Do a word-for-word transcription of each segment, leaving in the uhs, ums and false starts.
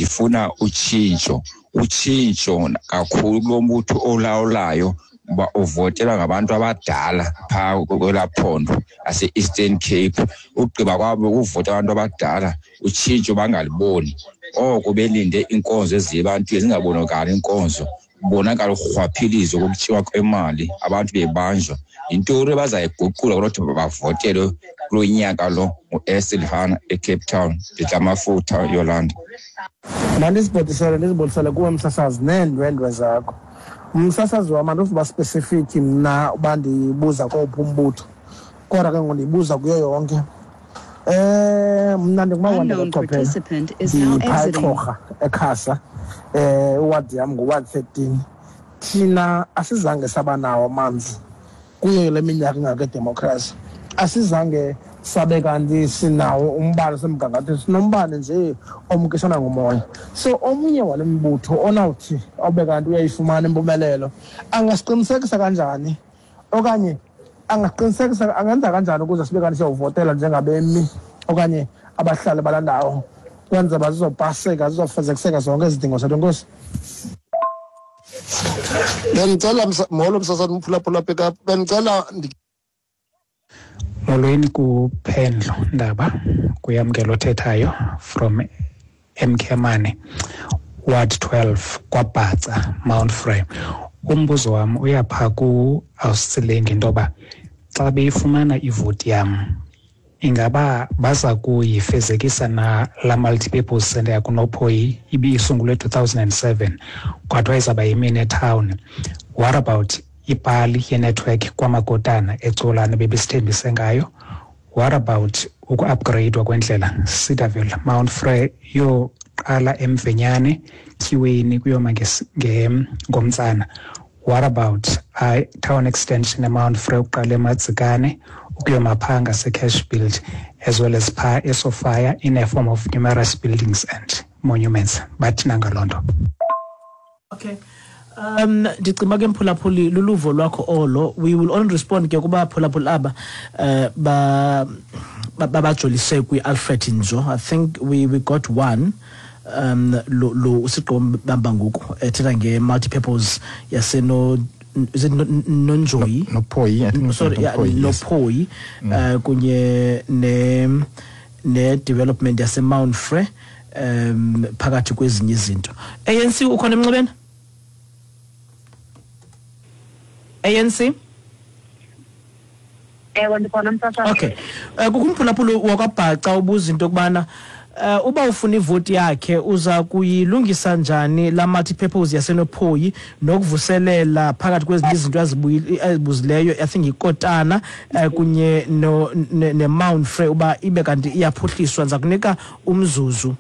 ifuna utshintsho utshintsho kakhulu kulombutho olawulayo ba ovotela ngabantu abadala pha kwelaphondo ase Eastern Cape ugqiba kwabo ukuvota abantu abadala utshintsho bangaliboni oko belinde inkonzo ezibantu ezingabonakala inkonzo bonakala ukhwaphilizo kokuthiwa kwemali abantu bebanjwa into bazayiguqula ukuthi bavotele kulonyaka lo uEsilvana eCape Town eDlamafutha Yolanda. Mandisibodisele ndizibodisele kuwe msasazi neendwendwe zakho. Umsasazi wami uba specific mna bandibuza kophi umbutho. Kodwa ke ngondibuza kuyo yonke. Eh mna ndingumawanda echophela. Iphayixhorha ekhasa eh uwadi yami nguwadi thirteen. Thina asizange sabanawo amanzi kuyo le minyaka ingaka democracy. Asizange sabe kanti sinawo umbane semgangatho sinombane nje omkishana ngomoya. So omunye wale mbutho onawuthi awube kanti uyayifumana impumelelo angasiqinisekisa kanjani okanye angaqinisekisa angenza kanjani ukuze sibe kanti siyovotela njengabemi okanye abahlali balandawo kwenza bazizopaseka zizofezekiseka zonke izidingo zethu. Nkosi. Bengicela molo msasana umphulaphula pick up bengicela molweni kuphendlo ndaba kuyamkela othethayo from Mkhemane Ward twelve kwaBhatsa Mount Frere. Umbuzo wami uyapha ku Ausilingi intoba xa beyifumana ivoti yam ingaba baza kuyifezekisa na la multipurpose center yakuNophoyi ibisungulwe two thousand seven kodwa izaba yimini town. What about ipali ye-network kwamakotana ecolana bebesithembise ngayo? What about uku-upgradewa kwendlela Cedarville Mount Frere yoqala eMvenyane Kiweni kuyoma ngomtsana? What about uh, town extension eMount Frere uqala eMadzikane ukuyoma pha ngase-Cash Build as well as pha eSophia in a form of numerous buildings and monuments? Bathi nangalo nto. Okay. Um ndicima ke mphulaphuli luluvo lwakho olo. We will only respond ke kuba phulaphuli aba uh, ba babajolise kwi Alfred Njo. I think we we got one um lo lo usiqo bamba ngoku ethetha nge multipurpose yaseno is it Nonjoyi Nophoyi I think sorry yeah Nophoyi uh kunye ne ne development yase Mount Frere um phakathi kwezinye izinto. A N C ukhona emnxebeni? A N C? Ewe ndikhona msasana. Okay. Uh, kukumphulaphula wakwaBhatsa ubuza into kubana uh, uba ufuna ivoti yakhe uza kuyilungisa njani la multipurpose yaseNophoyi nokuvuselela phakathi kwezinye izinto azibuzileyo I think ikotana uh, kunye no ne, ne Mount Frere uba ibe kanti iyaphuhliswa nza kunika umzuzu.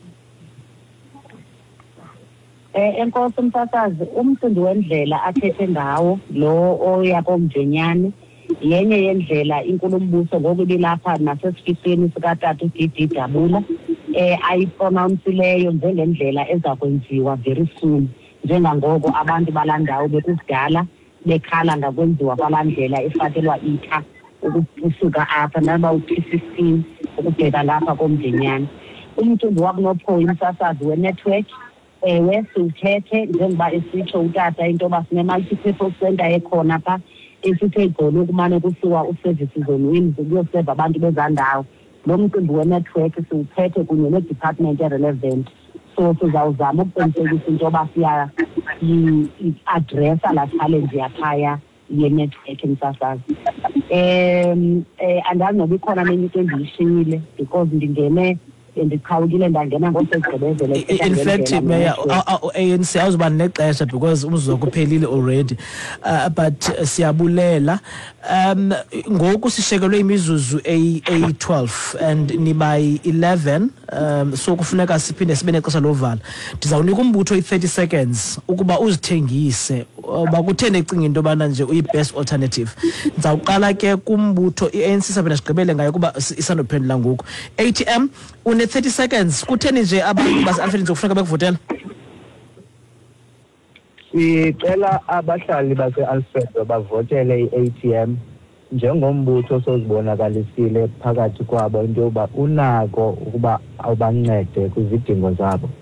Eh enkosi msasazi umfundi wendlela athethe ngawo lo oyakomvenyane yenye yendlela inkulumbuso ngokubilapha nasesifisweni sikatata uDidi Dabula eh ayipronounceeleyo njengendlela eza kwenziwa very soon njengangoko abantu balandawo bekusidala bekhala ngakwenziwa kwalandlela efakelwa itha ukusuka apha naba u-P fifteen ukubheka lapha komvenyane. Umfundi wakuNophoyi umsasazi we-network ewe siwuthethe njengoba esitsho utata into yoba sine-multipurpose center ekhona pha esithe igqolo ukumane kusiwa u-services on wheels ukuyoseva abantu bezandawo. Lo mcimbi we-network siwuthethe kunye ne-department e-relevant, so sizawuzama ukuqinisekisa into yoba siya i-adressa la challenge yaphaya ye-network msasazi. Um eh andazi noba ikhona nenye into endiyishiyile because ndingene ndikhawulile ndangena ngosegqibezele. In fact Mayor A N C awuzoba nexesha because umzuzu kuphelile already uh, but uh, siyabulela um ngoku sishekelwe imizuzu A twelve and niba eleven um so kufuneka siphinde sibe nexesha lovala. Ndizawunika umbutho i-thirty seconds ukuba uzithengise uba kuthene ecinga into yobana nje uyi-best alternative. Ndizawuqala ke kumbutho i-A N C saphinde sigqibele ngayo kuba isandophendula ngoku. A T M une thirty seconds kutheni nje abantu base-Alfred ngizokufuneka bekuvotela? Sicela abahlali base-Alfred bavotele i-A T M njengombutho sozibonakalisile phakathi kwabo into yoba unako ukuba awubancede kwizidingo zabo.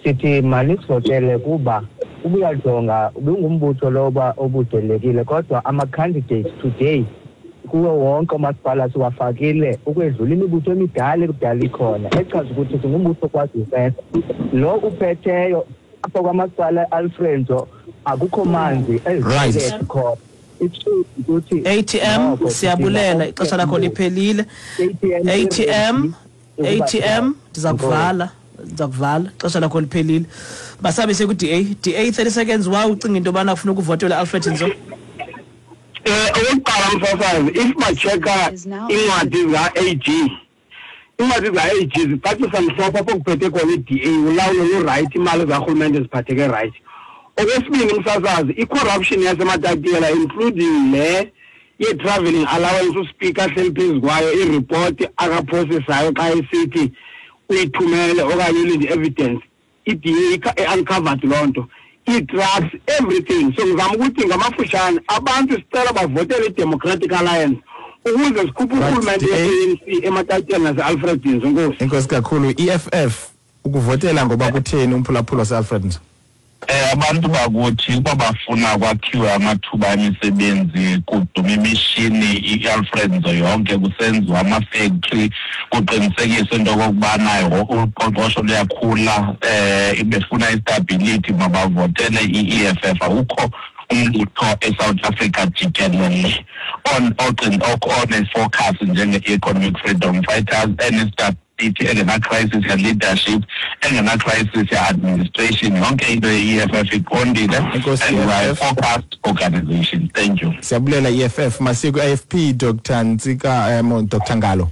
sithi manisivotele kuba ubuyajonga ubungumbutho loba obudelekile kodwa ama-candidates today kuwo wonke umasipala siwafakile ukwedlula imibutho emidala ekudala ikhona echaza ukuthi singumbutho okwazi uphetha lo uphetheyo apho kwamasipala Alfredo akukho manzi ezikhethe khona. A T M siyabulela ixesha lakho liphelile. A T M A T M ndizakuvala ndizakuvala ixesha lakho liphelile. Basabe seku D A D A thirty seconds wa ucinga into bana kufuna ukuvotela Alfred Nzo. Eh oqala mfafazi if bacheka incwadi za A G incwadi za A G ziphathisa mhlophe apho kuphethe khona i-D A ulawulo lu-right imali zahulumende ziphatheke right. Okwesibini msasazi i-corruption yaseMatatiyela including le ye-travelling allowance uspeaker ahleli phezu kwayo i-report akaprocessayo xa esithi uyithumele okanye ulinde evidence i-D A e-uncovered loo nto i-drugs everything. So ngizama ukuthi ngamafushane abantu sicela bavotele i-Democratic Alliance ukuze sikhuphe uhulumende ye-A N C eMatatiyela nase-Alfred Nzo. Nkosi. Inkosi kakhulu. E F F ukuvotela ngoba kutheni umphulaphula wase-Alfred Nzo? Eh abantu bakuthi kuba bafuna kwakhiwa amathuba emisebenzi kudume imishini i-Alfred Nzo yonke kusenziwa ama-factory kuqinisekiswe into okubana uqoqosho luyakhula eh ibefuna istability mabavotele i-E F F akukho umbutho eSouth Africa jikelele on oqin okone focus njenge-economic freedom fighters and stability engena crisis ya leadership engena crisis ya administration yonke into ye-E F F iqondile and we are a focused organization. Thank you. Siyabulela E F F Masiko I F P Doctor Ntsika um, Doctor Ngalo.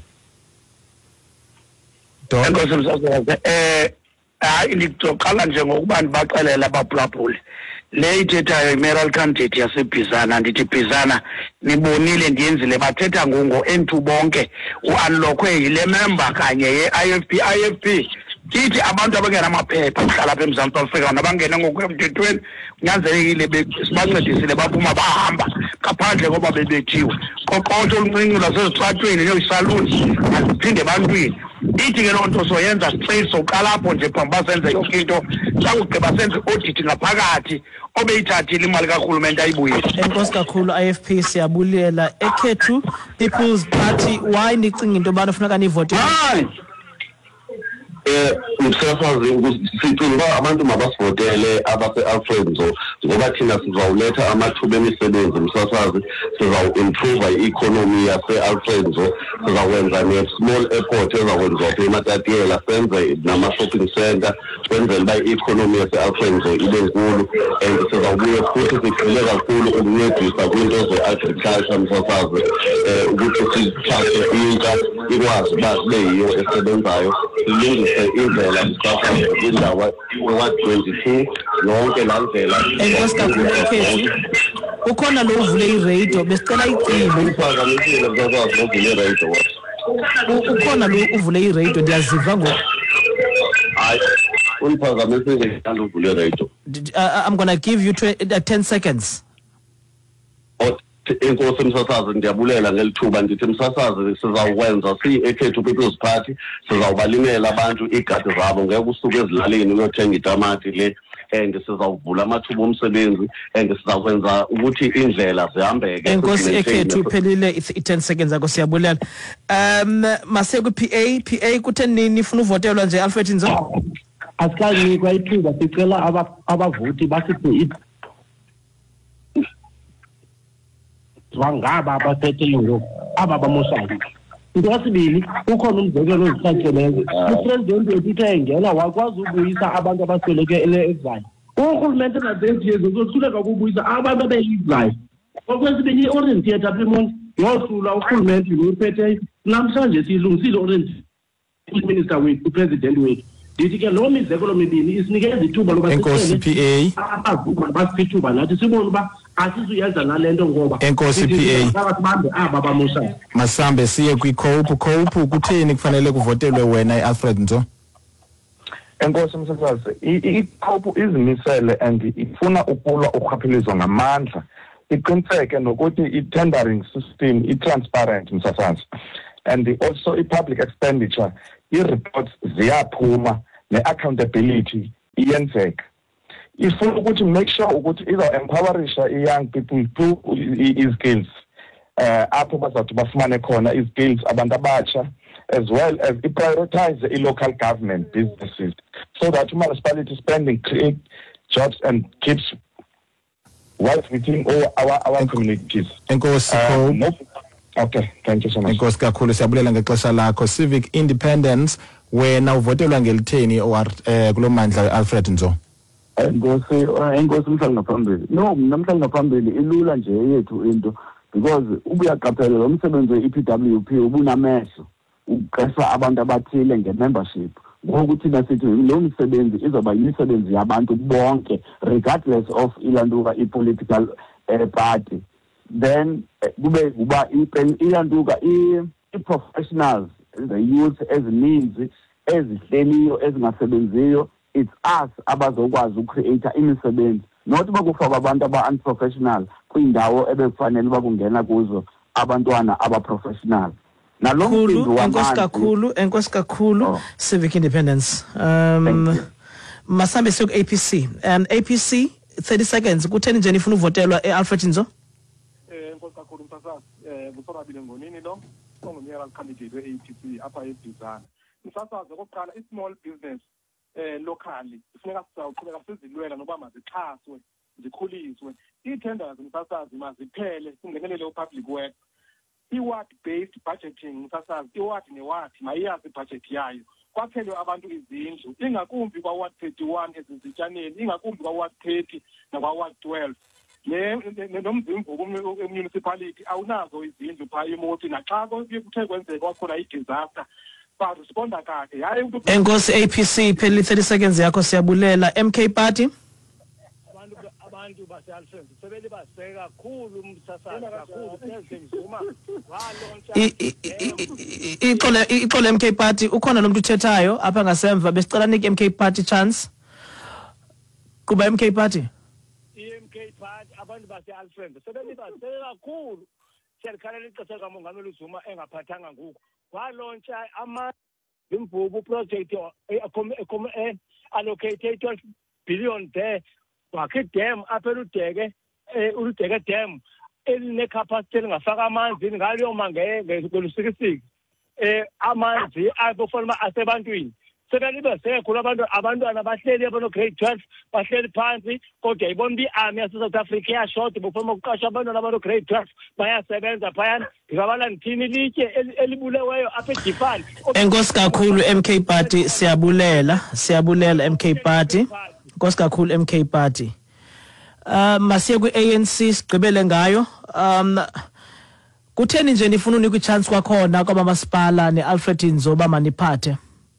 Enkosi msasazi eh hayi ndiqala nje ngokuba ndibaxelela abaphulaphuli le ithethayo i-mayoral candidate yaseBizana ndithi Bizana nibonile ndiyenzile bathetha ngongo entu bonke uanlokhwe yile member kanye ye-I F P I F P ithi abantu abangenamaphepha kuhlala apha eMzantsi Afrika nabangena ngokwemthethweni kunyanzelekile sibancedisile baphuma bahamba ngaphandle koba bebethiwe qoqosho oluncinci lasezitratweni neyisaluni aziphinde ebantwini. Ithi ke loo nto soyenza straight soqala apho nje phambi basenze yonke into sakugqiba senze audit ngaphakathi obeyithathile imali karhulumente ayibuyise. Enkosi kakhulu I F P siyabulela. Ekhethu People's Party why nicinga into bana funeka nivote? eh umsasazi sicinga abantu mabasivotele abase-Alfred Nzo ngoba thina sizawuletha amathuba emisebenzi umsasazi sizawu-improve i-economy yase-Alfred Nzo sizakwenza ne-small airport ezakwenziwa apha eMatatiyela senze nama-shopping center kwenzela uba i-economy yase-Alfred Nzo ibe nkulu and sizawubuye futhi sigxile kakhulu ukuncedisa kwiinto ze-agriculture msasazi um ukuthi sithathe intsha ikwazi uba sibe yiyo esebenzayo silungise indlela msasazi kwindawo one twenty-two yonke laa ndlela. Enkosi kakhulu ekhethu ukhona lo uvule iradio besicela icimbi uphakamisile msasazi lovule iradio ukhona lo uvule iradio ndiyaziva ngoku hayi uyiphakamisile kanti uvule iradio. I'm gonna give you ten seconds. Enkosi msasazi ndiyabulela ngelithuba ndithi msasazi sizawukwenza si-Ekhethu People's Party sizawubalimela abantu iigadi zabo ngeke usuke ezilalini uyothenga itamati le and sizawuvula amathuba omsebenzi and sizakwenza ukuthi indlela zihambeke. Enkosi Ekhethu phelile i-ten seconds akho siyabulela. Um Maseko P A P A kutheni nini ufuna uvotelwa nje Alfred Nzo? Asikanikwa ithuba sicela abavoti basiphe wangaba abaphetheyo ngoku aba bamoshayo. Into yesibili ukhona umzekelo ozihlatsheleyo upresident wethu uthe engena wakwazi ukubuyisa abantu abasweleke ele-exile. Urhulumente na-thirty years uzohluleka ukubuyisa abantu abe-exile. Okwesibini i-Orange Theatre apha eMonti yohlula urhulumente lo uphetheyo namhlanje siyilungisile i-Orange uminister wethu upresident wethu. Ndithi ke loo mizekelo mibini isinikeza ithuba loba Enkosi P A basiphe ithuba nathi sibone uba asisuyenza nale nto ngoba Enkosi P A aba bamoshayo. Masambe siye kwi-COPE. COPE kutheni kufanele kuvotelwe wena i-Alfred Nzo? Enkosi msasazi i-COPE izimisele and ifuna ukulwa urhwaphilizo ngamandla iqiniseke nokuthi i-tendering system i-transparent msasazi and also i-public expenditure i-reports ziyaphuma ne-accountability iyenzeka. Ifuna ukuthi make sure ukuthi izo-empowerisha i-young people through i-skills uh, apho bazawuthi bafumane khona i-skills abantu abatsha, as well as i-prioritize i-local government businesses so that municipality spending create jobs and keeps right within all our, our communities. Enkosi uh, no, okay, thank you so much. Enkosi kakhulu, siyabulela ngexesha lakho. Civic Independence, wena uvotelwa ngelitheni or eh kulo mandla Alfred Nzo? Enkosi enkosi mhlanga ngaphambili. No, namhlanje ngaphambili ilula nje yethu into because ubuyaqaphela lo msebenzi we-E P W P ubunamehlo uqesha abantu abathile nge-membership. Ngoku thina sithi lo msebenzi izoba yimisebenzi yabantu bonke regardless of ilantuka i-political uh, party. Then kube kuba ilantuka i-professionals, the youth ezininzi ezihleliyo ezingasebenziyo, it's us abazokwazi ucreate imisebenzi, not bakufaka abantu aba-unprofessional kwindawo ebekufanele bakungena kuzo abantwana aba-professional. Kakhulu, enkosi kakhulu, enkosi kakhulu, Civic Independence. Um, Masambe siyo A P C. Um, A P C, thirty seconds. Kutheni nje nifuna uvotelwa e-Alfred Nzo? Eh, enkosi kakhulu msasa. Eh, Busorabile Ngonini lo, ongumyala candidate we-A P C apha eBizana. Msasazi okokuqala i-small business eh locally kufuneka sizawuqhubeka sizilwela noba mazixhaswe zikhuliswe. Ii-tenders msasazi maziphele kungenelele u-public work. I-ward based budgeting msasazi i-ward ne-ward mayiyazi ibudget yayo kwakhelwe abantu izindlu ingakumbi kwa-ward thirty-one ezizitshaneni ingakumbi kwa-ward thirty nakwa-ward twelve. Le nomzimvuko municipality awunazo izindlu phaa imoti naxa kuthe kwenzeka kwakhona i-disaster responda kade hayi umuntu. Enkosi A P C pheli thirty seconds yakho siyabulela. M K Party abantu abantu base-Alfred sebele baseka kakhulu umsasazi kakhulu sezenzuma walontsha ixole ixole M K Party ukhona nomuntu uthethayo apha ngasemva besicela nike M K Party chance kuba M K Party M K Party abantu base-Alfred sebele baseka kakhulu siyakhala ixesha kamongameli uZuma engaphathanga ngoku walontsha ama imvubu project allocated twelve billion there wakhe dam apha eludeke uludeke dam eline capacity engafaka amanzi ngaliyo mangeke ngolusikisiki eh amanzi ayofanele asebantwini sebelibe sekho abantu abantwana bahleli abano grade twelve bahleli phansi kodwa ibona bi-army yase South Africa yashort bufuna ukuqasha abantwana abano grade twelve bayasebenza phayana ngabala nithini litye elibuleweyo apha eDipani. Enkosi kakhulu M K Party siyabulela siyabulela M K Party enkosi kakhulu M K Party. Uh masiye kwi-A N C sigqibele ngayo. Um kutheni nje nifuna unikwa i-chance kwakhona kwabamasipala ne-Alfred Nzo bamaniphathe?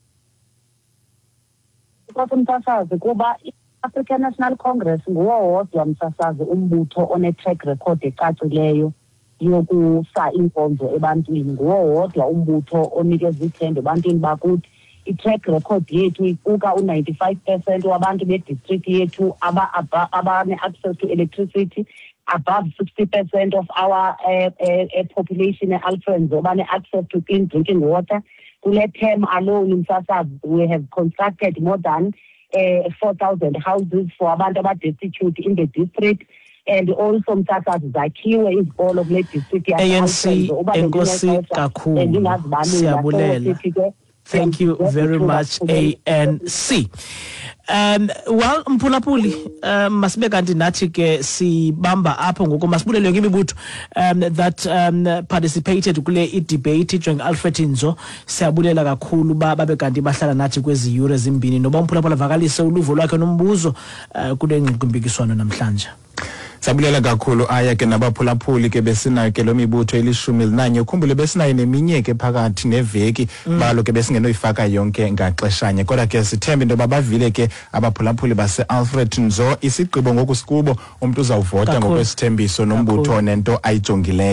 Msasazi kuba i-African National Congress nguwo wodwa msasazi umbutho one-track record ecacileyo yokusa inkonzo ebantwini, nguwo wodwa umbutho onikeza ithemba ebantwini bakuthi i-track record yethu iquka u-ninety-five percent wabantu be-district yethu abane-access to electricity, above sixty percent of our uh, uh, uh, population e-Alfred Nzo bane-access to clean drinking water. Kule term alone in Msasazi, we have constructed more than uh, four thousand houses for abantu aba-destitute in the district, and also Msasazi zakhiwe izikolo of the district. A N C enkosi kakhulu siyabulela. Thank you very much A N C. Um well Mphulaphuli um masibe kanti nathi ke sibamba apho ngoko masibulele ngemibutho um that um participated kule i-debate ijong Alfred Nzo siyabulela kakhulu babe kanti bahlala nathi kwezi yure zimbini noba umphulaphula vakalise uluvo lwakhe nombuzo uh, kule ngqimbikiswano namhlanje. Sabulela kakhulu aya ke nabaphulaphuli ke besinayo ke lo mibutho elishumi elinanye ukhumbule besinayo neminye ke phakathi neveki mm. balo ke besingenoyifaka yonke ngaxeshanye kodwa ke sithembe into babavile ke abaphulaphuli base Alfred Nzo isigqibo ngokusikubo umuntu uzawuvota ngokwesithembiso nombutho nento ayijongileyo.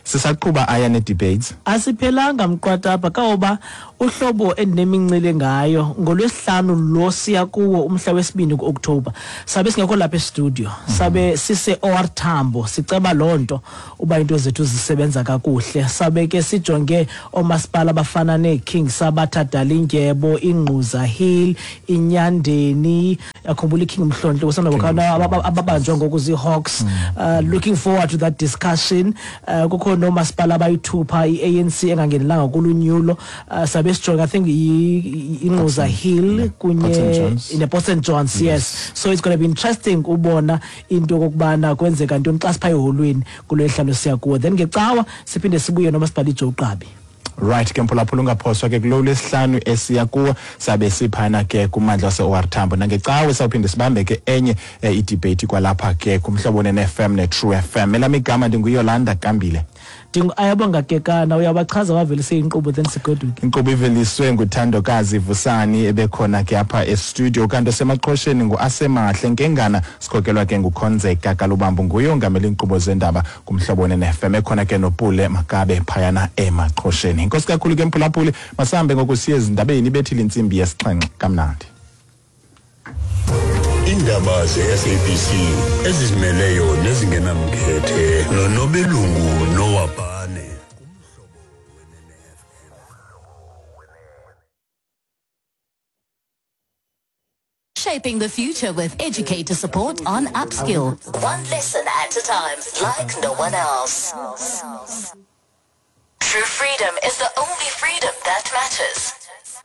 sisaqhuba aya ne-debates asiphelanga mqwatapa kaoba uhlobo endinemincili ngayo ngolwesihlanu lo siya kuwo umhla wesibini ku-Oktoba sabe singekho lapha estudio sabe sise O R Tambo siceba lonto uba into zethu zisebenza kakuhle sabe ke sijonge omasipala abafana neKing Sabatha Dalindyebo Ingquza Hill Inyandeni yakhumbula iKing Mhlonhle usanda bokhana ababanjwa ngokuzi Hawks looking forward to that discussion kukho nomasipala abayithupha i-A N C engangenelanga kulunyulo sabe sijonga I think Ingquza Hill kunye in Port Saint John's yes so it's going to be interesting ubona into kokubana kwenzeka ntoni xa sipha eholweni kulo ehlanu siya kuwo then ngecawa siphinde sibuye nomasipala iJoe Qabi. Right ke mphulaphula ungaphoswa ke kulo lesihlanu esiya kuwo sabe siphana ke kumandla wase O R Tambo nangecawe sawuphinde sibambe ke enye i-debate kwalapha ke kumhlobo ne-F M ne-True F M elami igama ndinguyolanda Kambile dingo ayabonga ke kana uyabachaza wavelise inkqubo then sigoduke inkqubo iveliswe nguthandokazi Vusani ebekhona ke apha e-studio kanti semaqhosheni nguAsemahle Nkengana sikhokelwa ke nguKhonzeka Kalubambu nguye ongamela inkqubo zendaba kumhlobo ne-F M ekhona ke noPule Makabe phayana emaqhosheni inkosi kakhulu ke mphulaphuli masambe ngokusiya ezindabeni bethile insimbi yesixhenxe kamnandi indaba ze-S A B C ezizimeleyo nezingenamkhethe noNobelungu Nowabhane. Shaping the future with educator support on Upskill. One lesson at a time, like no one else. True freedom is the only freedom that matters.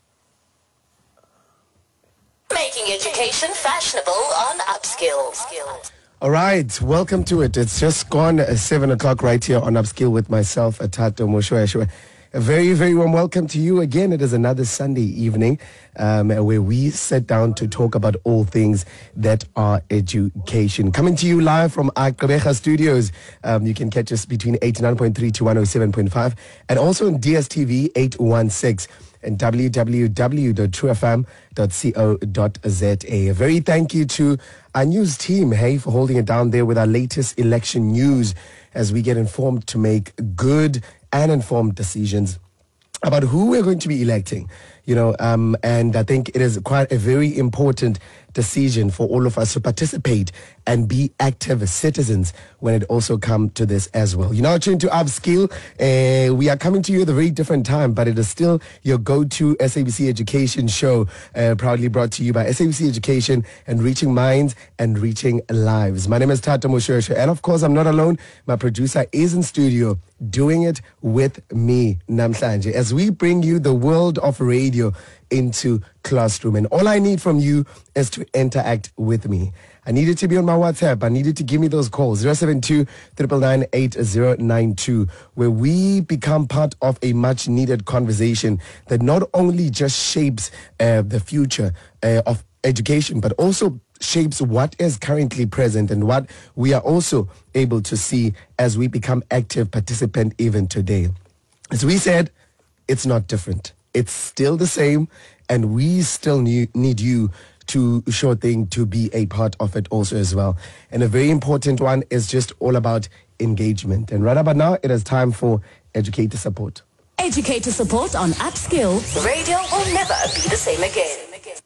Making education fashionable on Upskill. All right, welcome to it. It's just gone uh, seven o'clock right here on Upskill with myself, Atato Moshoeshwe. A very, very warm welcome to you again. It is another Sunday evening um, where we sit down to talk about all things that are education. Coming to you live from our Gqeberha studios. Um, you can catch us between eighty-nine point three to one oh seven point five and also on D S T V eight one six. And w w w dot true f m dot co dot z a. A very thank you to our news team, hey, for holding it down there with our latest election news as we get informed to make good and informed decisions about who we're going to be electing. You know, um, and I think it is quite a very important decision for all of us to participate and be active citizens when it also comes to this as well. You're now tuned to Upskill. Uh, we are coming to you at a very different time, but it is still your go-to S A B C education show, uh, proudly brought to you by S A B C Education and Reaching Minds and Reaching Lives. My name is Tata Moshoesho, and of course, I'm not alone. My producer is in studio doing it with me, Namhlanje, as we bring you the world of radio into classroom. And all I need from you is to interact with me. I need it to be on my WhatsApp. I need it to give me those calls, zero seven two, nine nine eight zero nine two, where we become part of a much needed conversation that not only just shapes uh, the future uh, of education, but also shapes what is currently present and what we are also able to see as we become active participant even today. As we said, it's not different. It's still the same, and we still need, need you to sure thing to be a part of it also as well. And a very important one is just all about engagement. And right about now, it is time for educator support. Educator support on Upskill. Radio will never be the same again.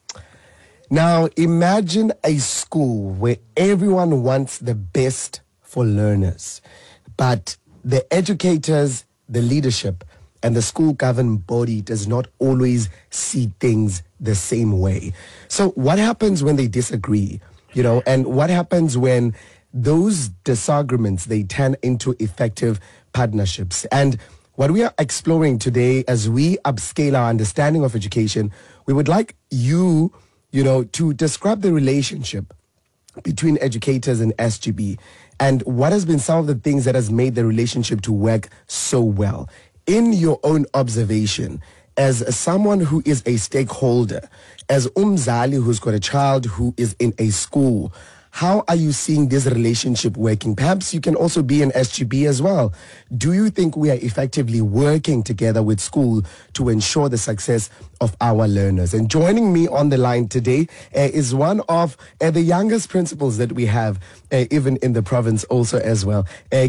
Now, imagine a school where everyone wants the best for learners, but the educators, the leadership, and the school governing body does not always see things the same way. So what happens when they disagree? You know, and what happens when those disagreements, they turn into effective partnerships? And what we are exploring today as we upscale our understanding of education, we would like you, you know, to describe the relationship between educators and S G B and what has been some of the things that has made the relationship to work so well. In your own observation, as someone who is a stakeholder, as Umzali who's got a child who is in a school, How are you seeing this relationship working? Perhaps you can also be an S G B as well. Do you think we are effectively working together with school to ensure the success of our learners? And joining me on the line today uh, is one of uh, the youngest principals that we have, uh, even in the province also as well. Uh,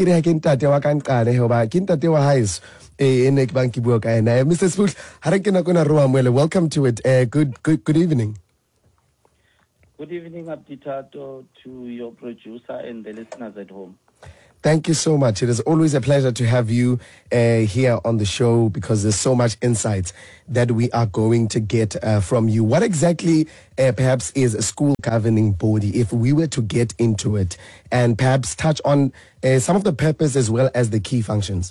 Mister Spooks, welcome to it. Uh, good, good, good evening. Good evening, Abditato, to your producer and the listeners at home. Thank you so much. It is always a pleasure to have you uh, here on the show because there's so much insights that we are going to get uh, from you. What exactly uh, perhaps is a school governing body, if we were to get into it, and perhaps touch on uh, some of the purpose as well as the key functions?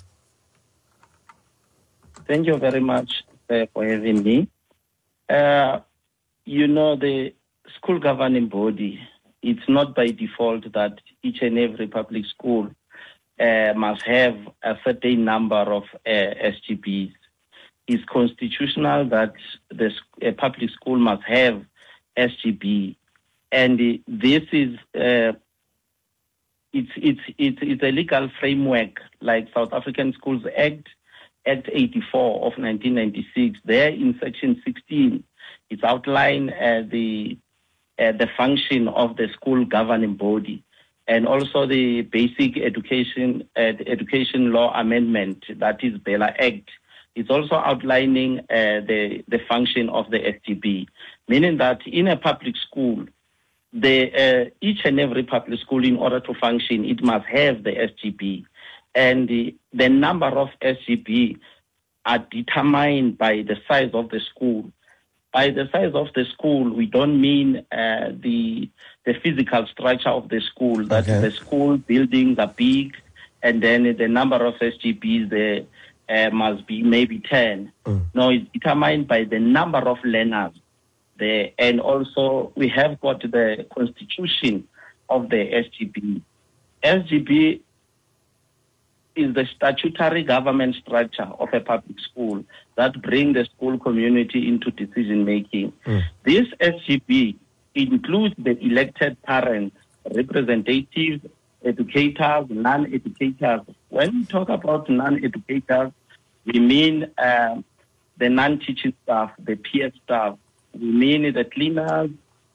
Thank you very much uh, for having me. Uh, you know, the school governing body, it's not by default that each and every public school uh, must have a certain number of uh, S G Bs. It's constitutional that the uh, public school must have S G B, and uh, this is uh, it's it's it's it's a legal framework like South African Schools Act. Act eighty-four of nineteen ninety-six, there in section sixteen, it's outlined uh, the uh, the function of the school governing body, and also the basic education uh, the education law amendment, that is Bela Act. It's also outlining uh, the the function of the S G B, meaning that in a public school, the uh, each and every public school, in order to function, it must have the S G B. And the, the number of S G B are determined by the size of the school. By the size of the school, we don't mean uh, the the physical structure of the school, that okay. The school buildings are big, and then the number of S G Bs there uh, must be maybe ten. Mm. No, it's determined by the number of learners there. And also, we have got the constitution of the S G B. S G B is the statutory government structure of a public school that bring the school community into decision making. Mm. This S G B includes the elected parents, representatives, educators, non-educators. When we talk about non-educators, we mean uh, the non-teaching staff, the peer staff. We mean the cleaners,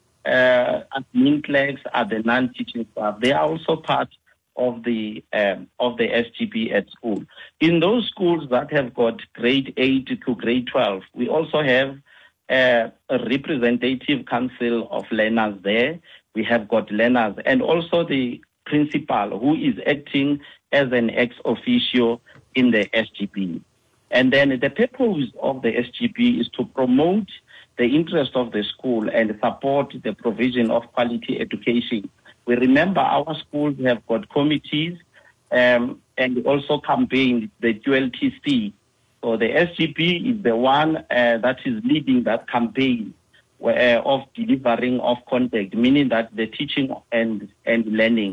uh, admin clerks are the non-teaching staff. They are also part of the um, of the S G B at school. In those schools that have got grade eight to grade twelve, we also have uh, a representative council of learners there. We have got learners and also the principal who is acting as an ex officio in the S G B. And then the purpose of the S G B is to promote the interest of the school and support the provision of quality education. We remember our schools have got committees um, and also campaigns, the dual T C. So the S G B is the one uh, that is leading that campaign uh, of delivering of content, meaning that the teaching and, and learning.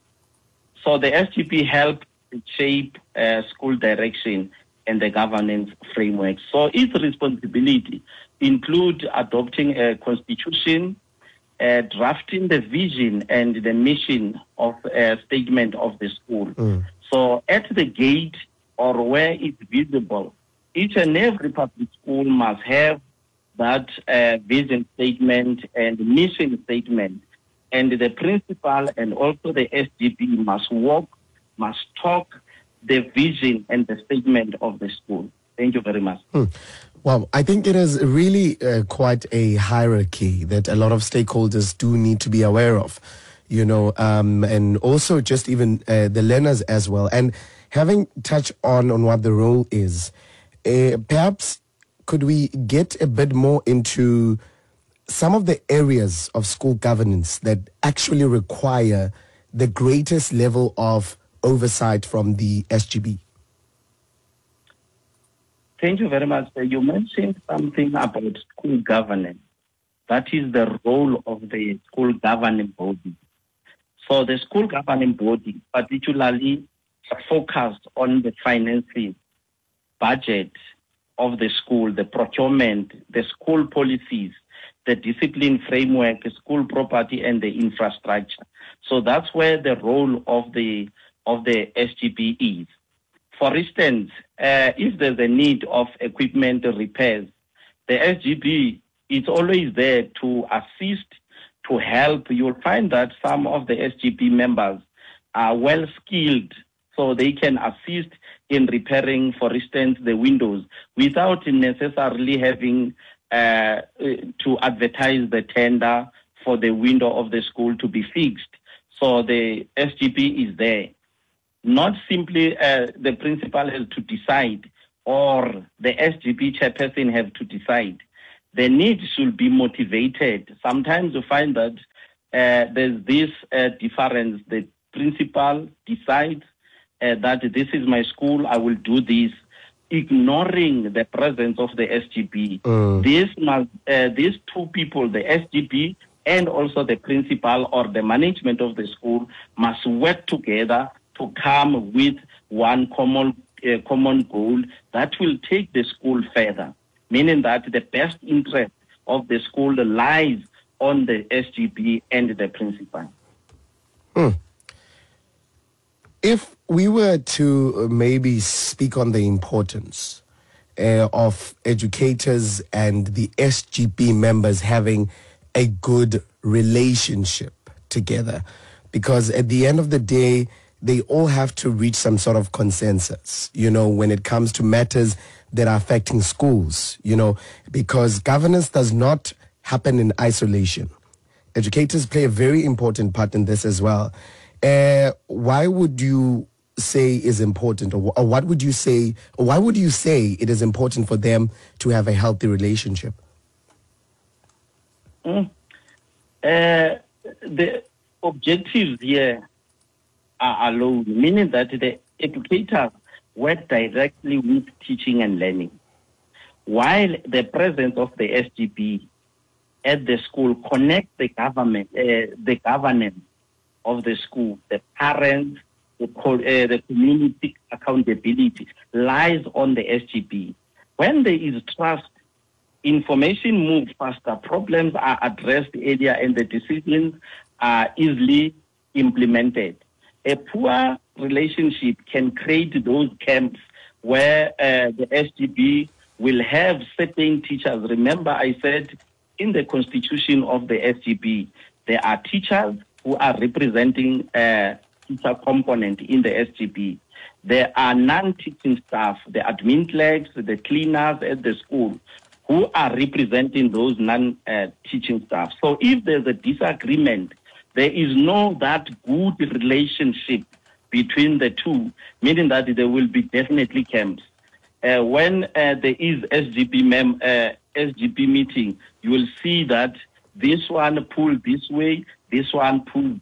So the S G B helps shape uh, school direction and the governance framework. So its responsibility include adopting a constitution, Uh, drafting the vision and the mission of a uh, statement of the school. Mm. So at the gate or where it's visible, each and every public school must have that uh, vision statement and mission statement. And the principal and also the S G B must walk, must talk the vision and the statement of the school. Thank you very much. Mm. Well, I think it is really uh, quite a hierarchy that a lot of stakeholders do need to be aware of, you know, um, and also just even uh, the learners as well. And having touched on, on what the role is, uh, perhaps could we get a bit more into some of the areas of school governance that actually require the greatest level of oversight from the S G B? Thank you very much. You mentioned something about school governance. That is the role of the school governing body. So the school governing body particularly focused on the financing, budget of the school, the procurement, the school policies, the discipline framework, school property, and the infrastructure. So that's where the role of the of the S G B is. For instance, uh, if there's a need of equipment repairs, the S G B is always there to assist, to help. You'll find that some of the S G B members are well skilled, so they can assist in repairing, for instance, the windows without necessarily having uh, to advertise the tender for the window of the school to be fixed. So the S G B is there. Not simply uh, the principal has to decide or the S G B chairperson have to decide. The need should be motivated. Sometimes you find that uh, there's this uh, difference. The principal decides uh, that this is my school, I will do this, ignoring the presence of the S G B. Mm. This must, uh, these two people, the S G B and also the principal or the management of the school, must work together to come with one common uh, common goal that will take the school further, meaning that the best interest of the school lies on the S G B and the principal. Hmm. If we were to maybe speak on the importance uh, of educators and the S G B members having a good relationship together, because at the end of the day, they all have to reach some sort of consensus, you know, when it comes to matters that are affecting schools, you know, because governance does not happen in isolation. Educators play a very important part in this as well. Uh, why would you say is important, or, or what would you say, or why would you say it is important for them to have a healthy relationship? Mm. Uh, the objectives here are alone, meaning that the educators work directly with teaching and learning, while the presence of the S G B at the school connects the government, uh, the governance of the school, the parents, the, co- uh, the community accountability lies on the S G B. When there is trust, information moves faster, problems are addressed earlier, and the decisions are easily implemented. A poor relationship can create those camps where uh, the S G B will have certain teachers. Remember, I said in the constitution of the S G B, there are teachers who are representing a teacher component in the S G B. There are non-teaching staff, the admin clerks, the cleaners at the school, who are representing those non-teaching staff. So if there's a disagreement, there is no that good relationship between the two, meaning that there will be definitely camps. Uh, when uh, there is S G B mem uh, S G B meeting, you will see that this one pull this way, this one pull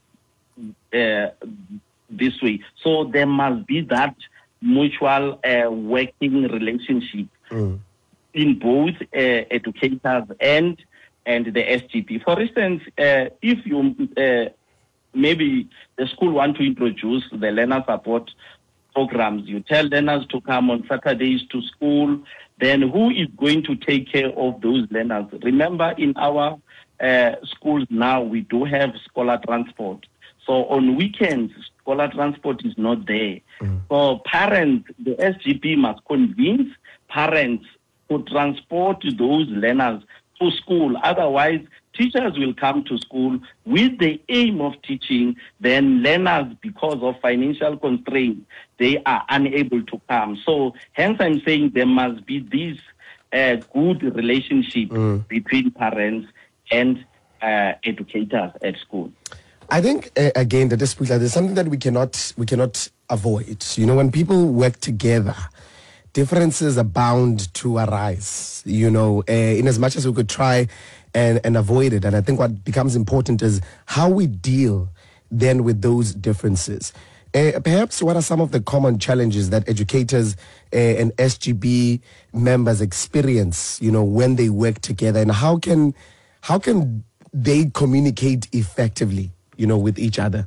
uh, this way. So there must be that mutual uh, working relationship mm. in both uh, educators and and the S G B. For instance, uh, if you uh, maybe the school want to introduce the learner support programs, you tell learners to come on Saturdays to school, then who is going to take care of those learners? Remember, in our uh, schools now, we do have scholar transport. So on weekends, scholar transport is not there. Mm. So parents, the S G B must convince parents to transport those learners to school. Otherwise, teachers will come to school with the aim of teaching, then learners, because of financial constraints, they are unable to come. So hence I'm saying there must be this uh, good relationship mm. between parents and uh, educators at school. I think uh, again, the dispute, there's something that we cannot we cannot avoid. You know, when people work together, differences are bound to arise, you know, uh, in as much as we could try and, and avoid it. And I think what becomes important is how we deal then with those differences. Uh, perhaps what are some of the common challenges that educators uh, and S G B members experience, you know, when they work together, and how can how can they communicate effectively, you know, with each other?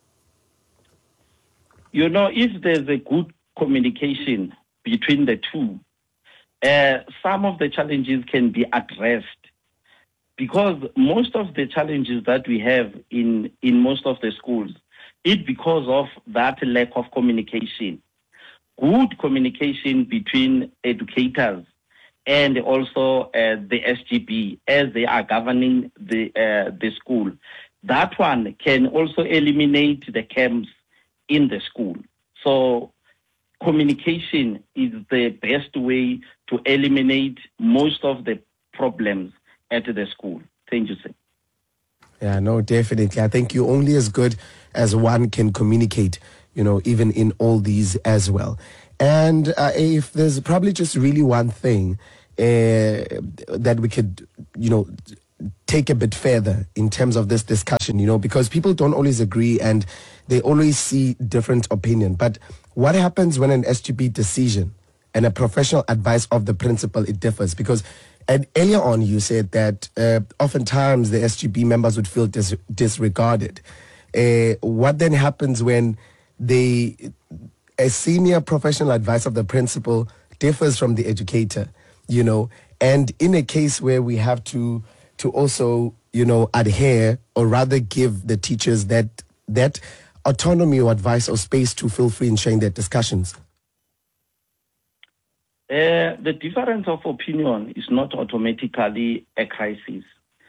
You know, if there's a good communication between the two, uh, some of the challenges can be addressed. because most of the challenges that we have in, in most of the schools, it's because of that lack of communication. Good communication between educators and also uh, the S G B as they are governing the uh, the school. That one can also eliminate the camps in the school. So communication is the best way to eliminate most of the problems at the school. Thank you, sir. Yeah, no, definitely. I think you're only as good as one can communicate, you know, even in all these as well. And uh, if there's probably just really one thing uh, that we could, you know, take a bit further in terms of this discussion, you know, because people don't always agree and they always see different opinion. But what happens when an S G B decision and a professional advice of the principal, it differs? Because and earlier on you said that uh, oftentimes the S G B members would feel dis- disregarded. Uh, what then happens when they, a senior professional advice of the principal differs from the educator, you know, and in a case where we have to to also, you know, adhere or rather give the teachers that that autonomy or advice or space to feel free in sharing their discussions? Uh, the difference of opinion is not automatically a crisis.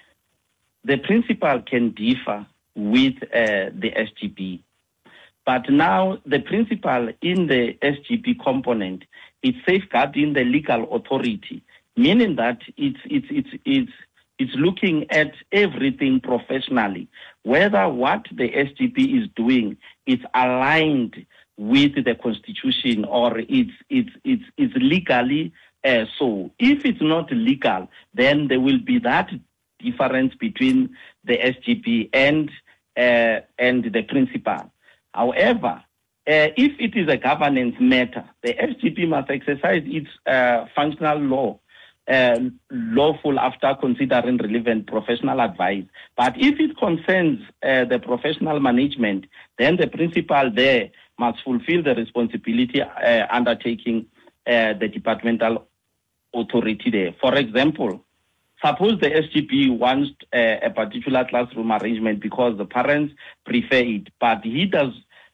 The principal can differ with uh, the S G B. But now the principal in the S G B component is safeguarding the legal authority, meaning that it's it's it's it's it's looking at everything professionally, whether what the S G B is doing is aligned with the constitution or it's it's it's it's legally uh, so. If it's not legal, then there will be that difference between the S G B and uh, and the principal. However, uh, if it is a governance matter, the S G B must exercise its uh, functional law, uh, lawful after considering relevant professional advice. But if it concerns uh, the professional management, then the principal there must fulfill the responsibility uh, undertaking uh, the departmental authority there. For example, suppose the S G B wants uh, a particular classroom arrangement because the parents prefer it, but he does,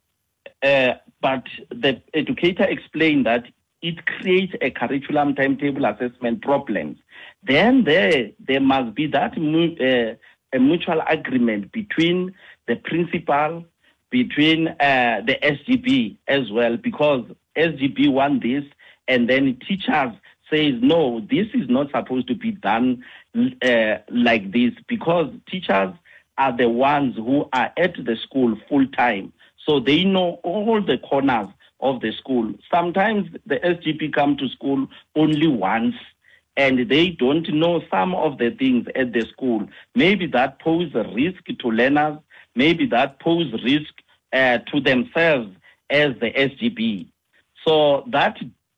uh, but the educator explained that it creates a curriculum timetable assessment problems. Then there, there must be that mu- uh, a mutual agreement between the principal, between uh, the S G B as well, because S G B want this, and then teachers says, no, this is not supposed to be done uh, like this, because teachers are the ones who are at the school full time. So they know all the corners of the school. Sometimes the S G B come to school only once and they don't know some of the things at the school. Maybe that pose a risk to learners. Maybe that pose risk uh, to themselves as the S G B. So that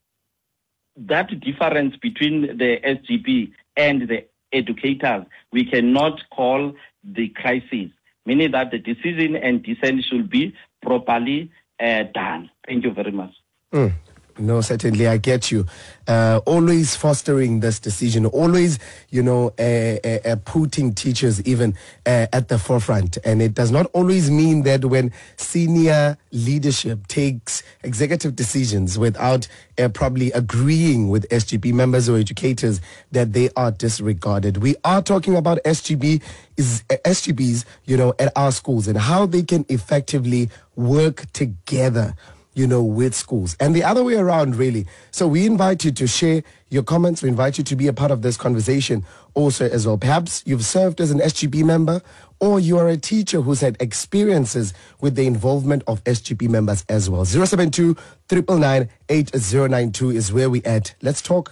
that difference between the S G B and the educators, we cannot call the crisis, meaning that the decision and dissent should be properly uh, done. Thank you very much. Mm. No, certainly, I get you. Uh, always fostering this decision, always, you know, uh, uh, uh, putting teachers even uh, at the forefront. And it does not always mean that when senior leadership takes executive decisions without uh, probably agreeing with S G B members or educators, that they are disregarded. We are talking about S G B is uh, S G Bs, you know, at our schools and how they can effectively work together, you know, with schools. And the other way around, really. So we invite you to share your comments. We invite you to be a part of this conversation also as well. Perhaps you've served as an S G B member, or you are a teacher who's had experiences with the involvement of S G B members as well. zero seven two, nine nine nine, eight zero nine two is where we at. Let's talk.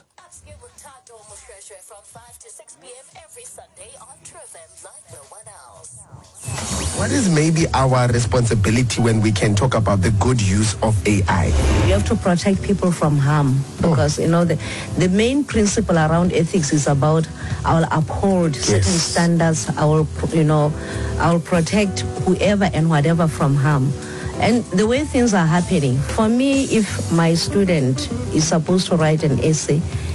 What is maybe our responsibility when we can talk about the good use of A I? You have to protect people from harm because, oh. you know, the, the main principle around ethics is about I will uphold yes. certain standards, I will, you know, I will protect whoever and whatever from harm. And the way things are happening, for me, if my student is supposed to write an essay,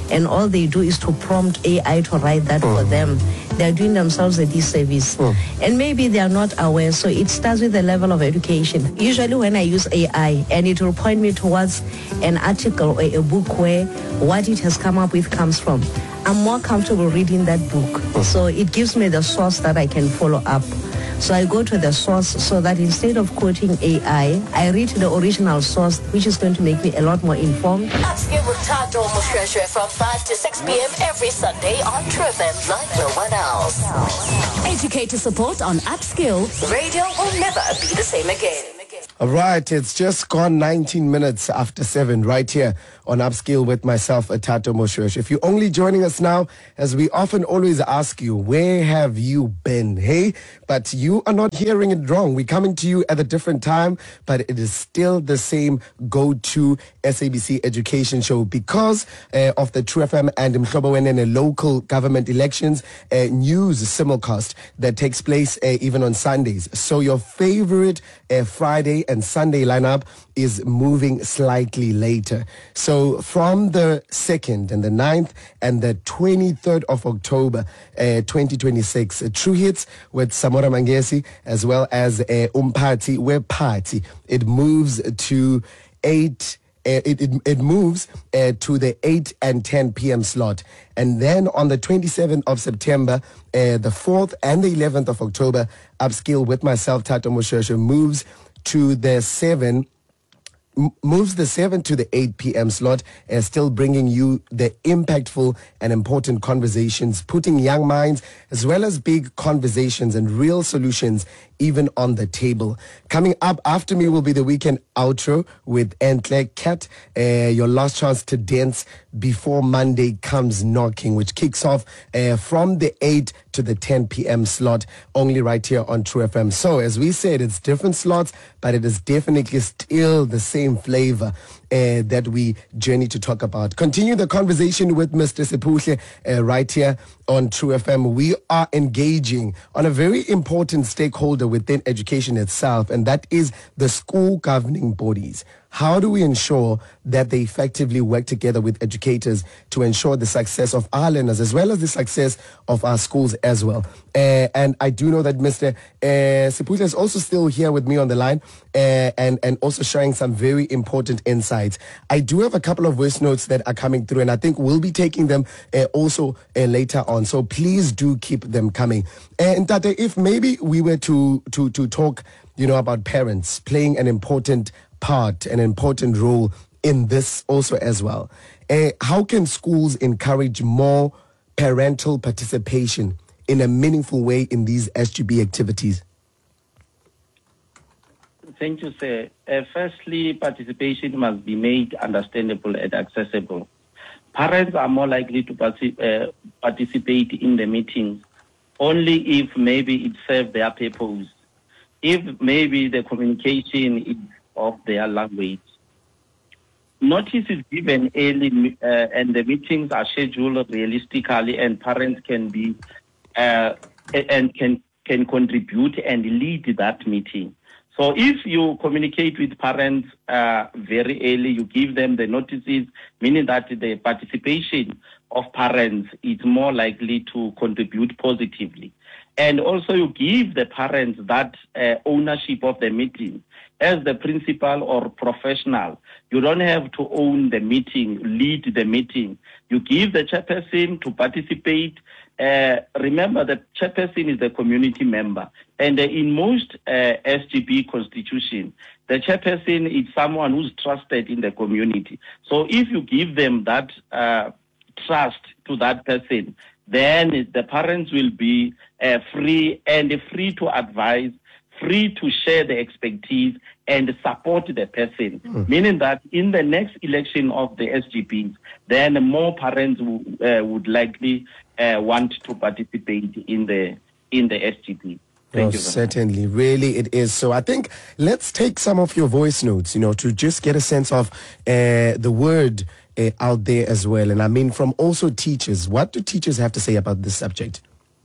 and all they do is to prompt A I to write that for them, they're doing themselves a disservice. And maybe they are not aware. So it starts with the level of education. Usually when I use A I, and it will point me towards an article or a book where what it has come up with comes from, I'm more comfortable reading that book. So it gives me the source that I can follow up. So I go to the source so that instead of quoting A I, I read the original source, which is going to make me a lot more informed. Upskill with Tato Moshweshwe from five to six p.m. every Sunday on True F M like no one else. Educator support on Upskill. Radio will never be the same again. All right, it's just gone nineteen minutes after seven right here on Upskill with myself, Tato Moshweshwe. If you're only joining us now, as we often always ask you, where have you been? Hey, but you are not hearing it wrong. We're coming to you at a different time, but it is still the same go-to S A B C education show because uh, of the True F M and Mhlobo Wenene local government elections uh, news simulcast that takes place uh, even on Sundays. So your favorite uh, Friday and Sunday lineup is moving slightly later. So from the second and the ninth and the twenty-third of October, uh, twenty twenty-six, uh, True Hits with Samora Mangesi as well as uh, Umpati Web Party. It moves to eight. Uh, it, it, it moves uh, to the eight and ten p.m. slot. And then on the twenty-seventh of September, uh, the fourth and the eleventh of October, Upskill with myself, Tato Moshweshwe, moves to the seven moves the seven to the eight p.m. slot, uh, still bringing you the impactful and important conversations, putting young minds as well as big conversations and real solutions even on the table. Coming up after me will be the weekend outro with Entle Cat, uh, your last chance to dance before Monday comes knocking, which kicks off uh, from the eight to the ten p.m. slot, only right here on True F M. So as we said, it's different slots, but it is definitely still the same flavor uh, that we journey to talk about. Continue the conversation with Mister Sepuhle uh, right here on True F M. We are engaging on a very important stakeholder within education itself, and that is the school governing bodies. How do we ensure that they effectively work together with educators to ensure the success of our learners as well as the success of our schools as well? Uh, and I do know that Mister Uh, Sepuhle is also still here with me on the line uh, and, and also sharing some very important insights. I do have a couple of voice notes that are coming through, and I think we'll be taking them uh, also uh, later on. So please do keep them coming. And Tate, if maybe we were to, to, to talk, you know, about parents playing an important part, an important role in this also as well. Uh, how can schools encourage more parental participation in a meaningful way in these S G B activities? Thank you, sir. Uh, firstly, participation must be made understandable and accessible. Parents are more likely to partic- uh, participate in the meetings only if maybe it serves their purpose. If maybe the communication is of their language. Notice is given early uh, and the meetings are scheduled realistically, and parents can be uh, and can can contribute and lead that meeting. So if you communicate with parents uh, very early, you give them the notices, meaning that the participation of parents is more likely to contribute positively. And also you give the parents that uh, ownership of the meeting. As the principal or professional, you don't have to own the meeting, lead the meeting. You give the chairperson to participate. Uh, remember, the chairperson is the community member. And uh, in most uh, S G B constitution, the chairperson is someone who's trusted in the community. So if you give them that uh, trust to that person, then the parents will be uh, free and free to advise, free to share the expertise and support the person, mm. meaning that in the next election of the S G Ps, then more parents w- uh, would likely uh, want to participate in the in the S G P. Thank oh, you. Certainly, really it is. So I think let's take some of your voice notes, you know, to just get a sense of uh, the word uh, out there as well. And I mean, from also teachers, what do teachers have to say about this subject?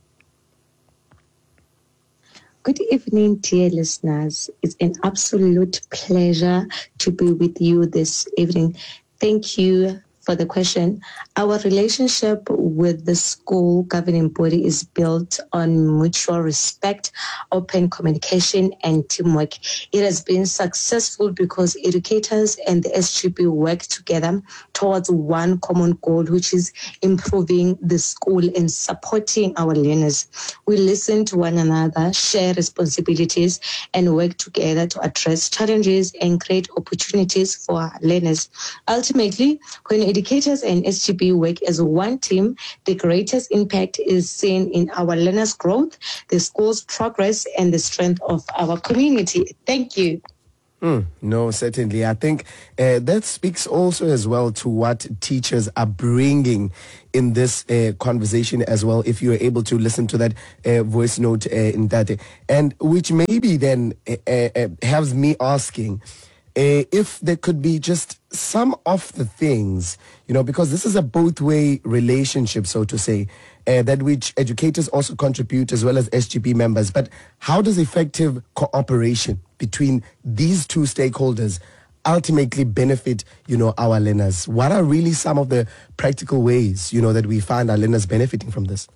Good evening, dear listeners. It's an absolute pleasure to be with you this evening. Thank you for the question. Our relationship with the school governing body is built on mutual respect, open communication, and teamwork. It has been successful because educators and the S G B work together towards one common goal, which is improving the school and supporting our learners. We listen to one another, share responsibilities, and work together to address challenges and create opportunities for our learners. Ultimately, when educators and S G B work as one team, the greatest impact is seen in our learners' growth, the school's progress, and the strength of our community. Thank you. Mm, no, certainly. I think uh, that speaks also as well to what teachers are bringing in this uh, conversation as well, if you are able to listen to that uh, voice note uh, in that. And which maybe then uh, uh, has me asking uh, if there could be just some of the things, you know, because this is a both-way relationship, so to say, uh, that which educators also contribute as well as S G B members. But how does effective cooperation between these two stakeholders ultimately benefit, you know, our learners? What are really some of the practical ways, you know, that we find our learners benefiting from this?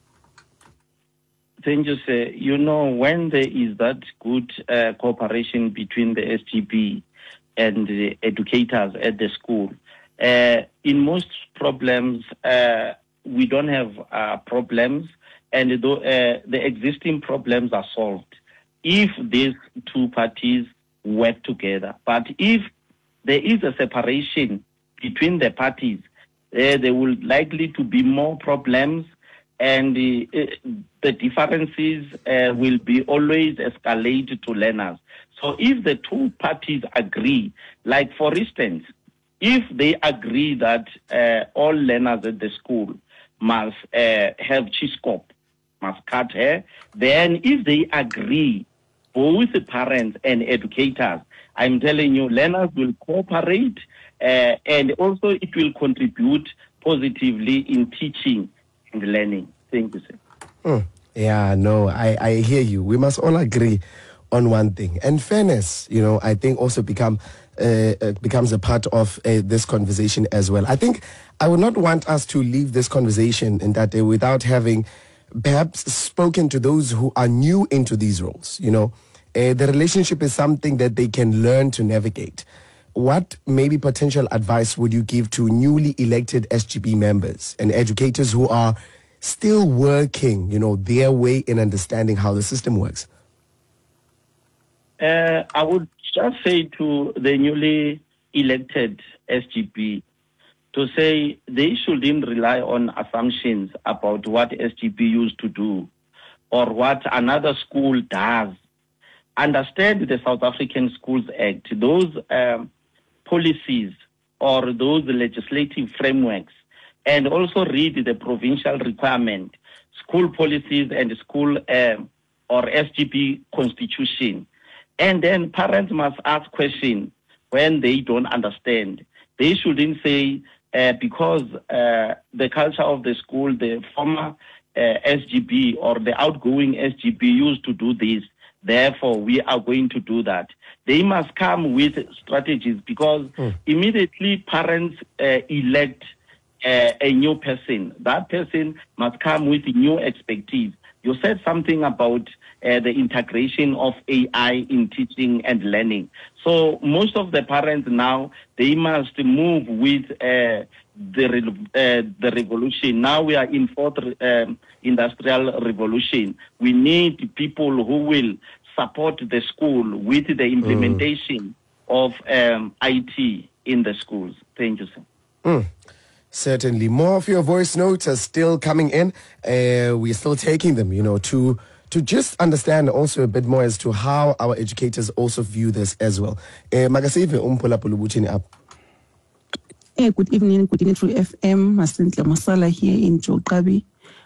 Thank you, sir. You know, when there is that good uh, cooperation between the S G B and the educators at the school, uh, in most problems, uh, we don't have uh, problems, and the, uh, the existing problems are solved if these two parties work together. But if there is a separation between the parties, uh, there will likely to be more problems, and the, uh, the differences uh, will be always escalated to learners. So if the two parties agree, like for instance, if they agree that uh, all learners at the school must uh, have chiscop, must cut hair, then if they agree, both the parents and educators, I'm telling you, learners will cooperate, uh, and also it will contribute positively in teaching and learning. Thank you, sir. Mm. Yeah, no, I, I hear you. We must all agree on one thing. And fairness, you know, I think also become uh, uh, becomes a part of uh, this conversation as well. I think I would not want us to leave this conversation in that day without having perhaps spoken to those who are new into these roles. You know, uh, the relationship is something that they can learn to navigate. What maybe potential advice would you give to newly elected S G B members and educators who are still working, you know, their way in understanding how the system works? Uh, I would just say to the newly elected S G B to say they shouldn't rely on assumptions about what S G B used to do or what another school does. Understand the South African Schools Act, those um, policies or those legislative frameworks, and also read the provincial requirement, school policies and school um, or S G B constitution. And then parents must ask questions when they don't understand. They shouldn't say, uh, because uh, the culture of the school, the former uh, S G B or the outgoing S G B used to do this, therefore we are going to do that. They must come with strategies, because mm. immediately parents uh, elect uh, a new person. That person must come with new expertise. You said something about uh, the integration of A I in teaching and learning. So most of the parents now, they must move with uh, the uh, the revolution. Now we are in fourth um, industrial revolution. We need people who will support the school with the implementation mm. of um, I T in the schools. Thank you, sir. Mm. Certainly. More of your voice notes are still coming in. Uh, we're still taking them, you know, to to just understand also a bit more as to how our educators also view this as well. Uh, Magasive umpola pulubuchini up. Hey, good evening, good evening through F M. Masintle Masala here in Jokabi.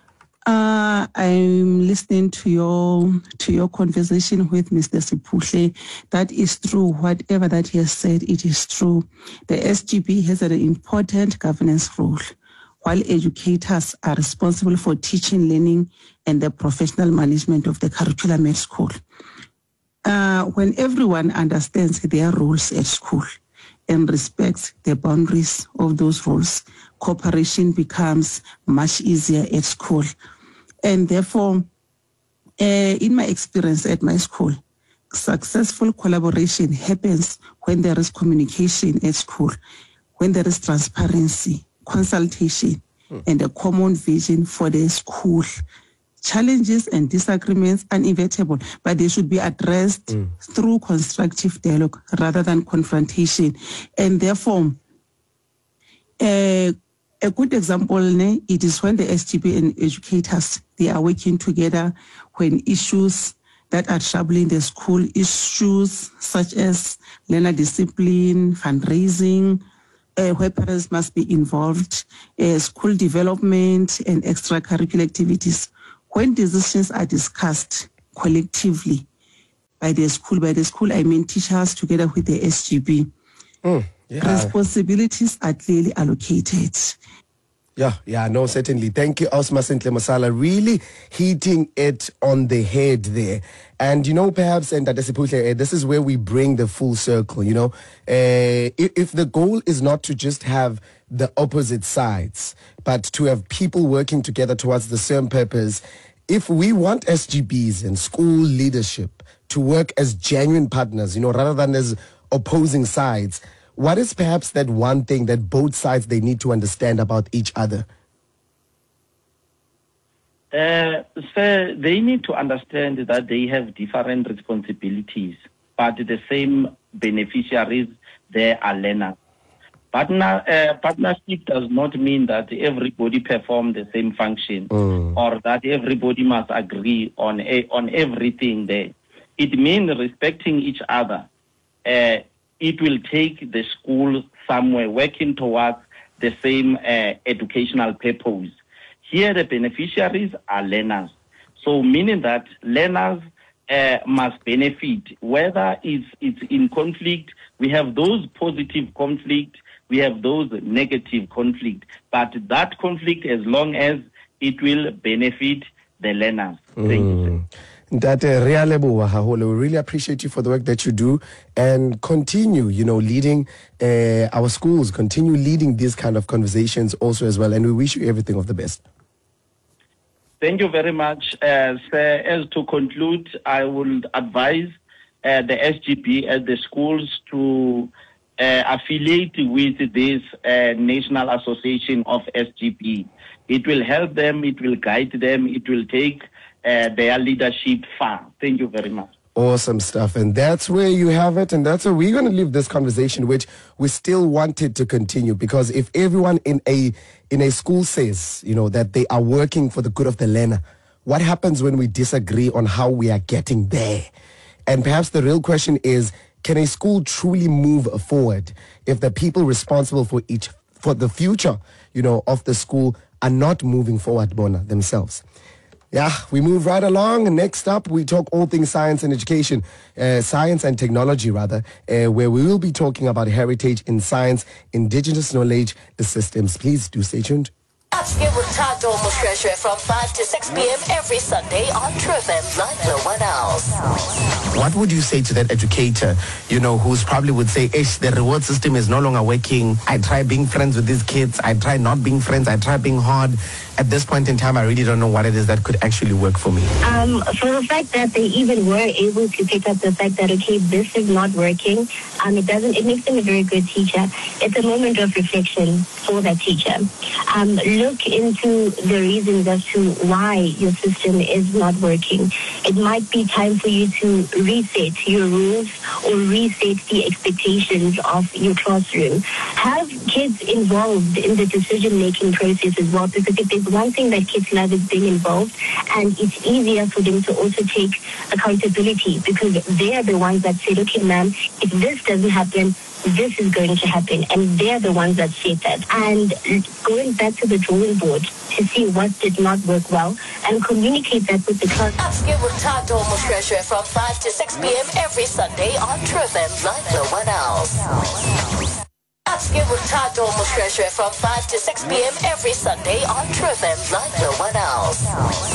Uh, I'm listening to your to your conversation with Mister Sipushe. That is true. Whatever that he has said, it is true. The S G B has an important governance role, while educators are responsible for teaching, learning, and the professional management of the curriculum at school. Uh, when everyone understands their roles at school, and respects the boundaries of those roles, cooperation becomes much easier at school. And therefore, uh, in my experience at my school, successful collaboration happens when there is communication at school, when there is transparency, consultation, hmm. and a common vision for the school. Challenges and disagreements are inevitable, but they should be addressed mm. through constructive dialogue rather than confrontation. And therefore, uh, a good example, ne, it is when the S G B and educators, they are working together when issues that are troubling the school, issues such as learner discipline, fundraising, uh, where parents must be involved, uh, school development, and extracurricular activities. When decisions are discussed collectively by the school, by the school I mean teachers together with the S G B, mm, yeah. responsibilities are clearly allocated. Yeah, yeah, no, certainly. Thank you, Osma Sentle Masala, really hitting it on the head there. And, you know, perhaps, and this is where we bring the full circle, you know. Uh, if, if the goal is not to just have the opposite sides, but to have people working together towards the same purpose, if we want S G Bs and school leadership to work as genuine partners, you know, rather than as opposing sides, what is perhaps that one thing that both sides they need to understand about each other? Uh, so they need to understand that they have different responsibilities, but the same beneficiaries, they are learners. Partner, uh, partnership does not mean that everybody perform the same function mm. or that everybody must agree on a, on everything there. It means respecting each other. Uh, it will take the school somewhere working towards the same uh, educational purpose. Here the beneficiaries are learners. So meaning that learners uh, must benefit, whether it's, it's in conflict. We have those positive conflict, we have those negative conflict. But that conflict, as long as it will benefit the learners. Thank mm. you, sir. That uh, we really appreciate you for the work that you do and continue, you know, leading uh, our schools, continue leading these kind of conversations also as well. And we wish you everything of the best. Thank you very much. As, uh, as to conclude, I would advise uh, the S G B at the schools to uh, affiliate with this uh, National Association of S G B. It will help them, it will guide them, it will take Uh, their leadership far. Thank you very much. Awesome stuff. And that's where you have it. And that's where we're going to leave this conversation, which we still wanted to continue. Because if everyone in a in a school says, you know, that they are working for the good of the learner, what happens when we disagree on how we are getting there? And perhaps the real question is, can a school truly move forward if the people responsible for each for the future, you know, of the school are not moving forward, Bona, themselves? Yeah, we move right along. Next up, we talk all things science and education, uh, science and technology, rather, uh, where we will be talking about heritage in science, indigenous knowledge, the systems. Please do stay tuned. Upskill with Tato Mushreshe from five to six p.m. every Sunday on True F M like no one else. What would you say to that educator, you know, who's probably would say, Ish, the reward system is no longer working. I try being friends with these kids. I try not being friends. I try being hard. At this point in time, I really don't know what it is that could actually work for me. Um, for the fact that they even were able to pick up the fact that, okay, this is not working, um, it doesn't, it makes them a very good teacher. It's a moment of reflection for that teacher. Um, look into the reasons as to why your system is not working. It might be time for you to reset your rules or reset the expectations of your classroom. Have kids involved in the decision-making process as well, because if there's one thing that kids love is being involved, and it's easier for them to also take accountability because they're the ones that said, okay, ma'am, if this doesn't happen, this is going to happen, and they're the ones that said that. And going back to the drawing board to see what did not work well and communicate that with the class. Upskill with Tato Mushreshe from five to six p.m. every Sunday on True F M like no one else. Upskill with Tato Mushreshe from five to six p.m. every Sunday on True F M like no one else.